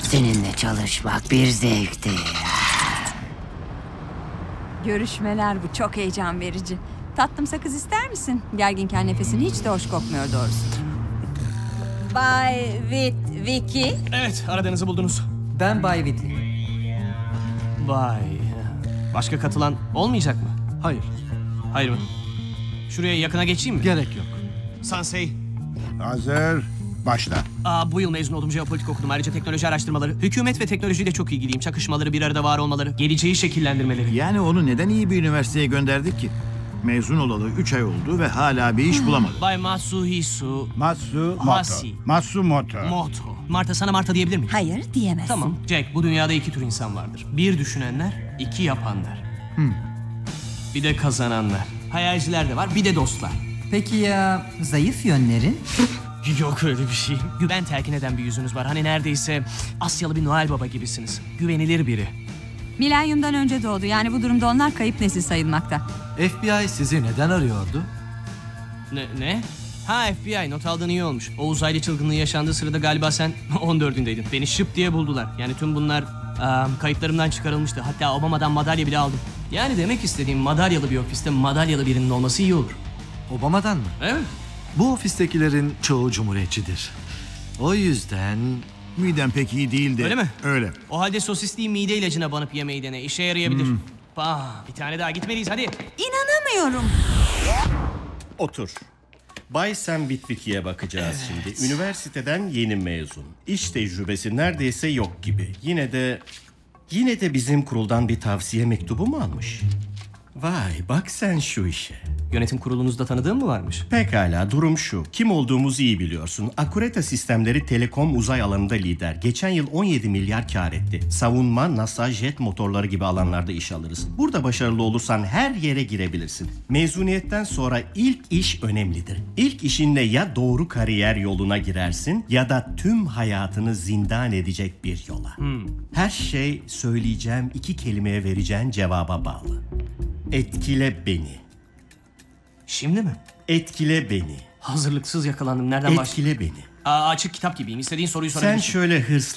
Seninle çalışmak bir zevkti. Görüşmeler bu çok heyecan verici. Tatlım sakız ister misin? Gerginken nefesin hiç de hoş kokmuyor doğrusu. Bay Vicky. Evet, aradığınızı buldunuz. Ben Bay Whitley. Vay. Başka katılan olmayacak mı? Hayır, Hayır mı? Şuraya yakına geçeyim mi? gerek yok. Sansei. Hazır. Başla. Bu yıl mezun oldum, jeopolitik okudum. Ayrıca teknoloji araştırmaları, hükümet ve teknolojiyle çok ilgiliyim. Çakışmaları, bir arada var olmaları, geleceği şekillendirmeleri. Yani onu neden iyi bir üniversiteye gönderdik ki? Mezun olalı 3 ay oldu ve hala bir iş bulamadı. Bay Matsuhisu Matsumoto. Hasi. Matsumoto. Moto. Marta, sana Marta diyebilir miyim? Hayır diyemezsin. Tamam. Jack, bu dünyada iki tür insan vardır. Bir düşünenler, iki yapanlar. Bir de kazananlar. Hayalciler de var, bir de dostlar. Peki ya zayıf yönlerin? Yok öyle bir şey. Güven telkin eden bir yüzünüz var. Hani neredeyse Asyalı bir Noel Baba gibisiniz. Güvenilir biri. Milenyumdan önce doğdu. Yani bu durumda onlar kayıp nesil sayılmakta. FBI sizi neden arıyordu? Ne? Ha, FBI, not aldığın iyi olmuş. O uzaylı çılgınlığı yaşandığı sırada galiba sen 14'ündeydin. Beni şıp diye buldular. Yani tüm bunlar kayıtlarımdan çıkarılmıştı. Hatta Obama'dan madalya bile aldım. Yani demek istediğim, madalyalı bir ofiste madalyalı birinin olması iyi olur. Obama'dan mı? Evet. Bu ofistekilerin çoğu cumhuriyetçidir. O yüzden... Midem pek iyi değildi. Öyle mi? Öyle. O halde sosisliği mide ilacına banıp yemeyi dene. İşe yarayabilir. Bir tane daha, gitmeliyiz hadi. İnanamıyorum. Otur. Bay Sam Witwicky'e bakacağız şimdi. Üniversiteden yeni mezun. İş tecrübesi neredeyse yok gibi. Yine de bizim kuruldan bir tavsiye mektubu mu almış? Vay, bak sen şu işe. Yönetim kurulunuzda tanıdığın mı varmış? Pekala, durum şu. Kim olduğumuzu iyi biliyorsun. Akureta Sistemleri telekom uzay alanında lider. Geçen yıl 17 milyar kar etti. Savunma, NASA, jet motorları gibi alanlarda iş alırız. Burada başarılı olursan her yere girebilirsin. Mezuniyetten sonra ilk iş önemlidir. İlk işinle ya doğru kariyer yoluna girersin ya da tüm hayatını zindan edecek bir yola. Her şey söyleyeceğim 2 kelimeye vereceğin cevaba bağlı. Etkile beni. Şimdi mi? Etkile beni. Hazırlıksız yakalandım. Nereden başlayayım? Etkile beni. Açık kitap gibiyim. İstediğin soruyu Sen sorabilirsin. şöyle hırslı